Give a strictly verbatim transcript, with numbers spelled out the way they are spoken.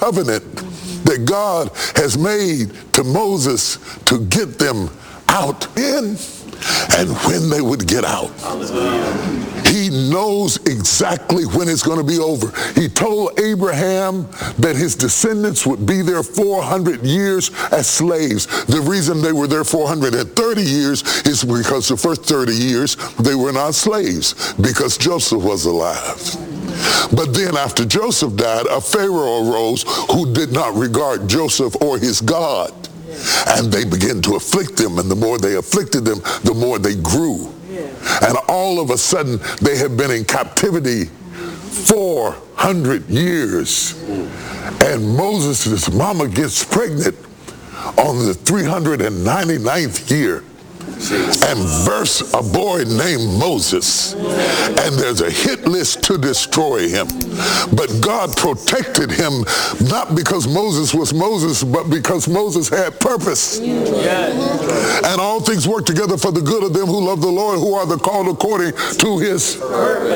covenant that God has made to Moses to get them out in and when they would get out. He knows exactly when it's going to be over. He told Abraham that his descendants would be there four hundred years as slaves. The reason they were there four hundred thirty years is because the first thirty years they were not slaves because Joseph was alive. But then after Joseph died, a Pharaoh arose who did not regard Joseph or his God. And they began to afflict them, and the more they afflicted them, the more they grew. And all of a sudden, they have been in captivity four hundred years. And Moses' mama gets pregnant on the three hundred ninety-ninth year and births a boy named Moses. And there's a hit list to destroy him. But God protected him, not because Moses was Moses, but because Moses had purpose. And all things work together for the good of them who love the Lord, who are the called according to his purpose.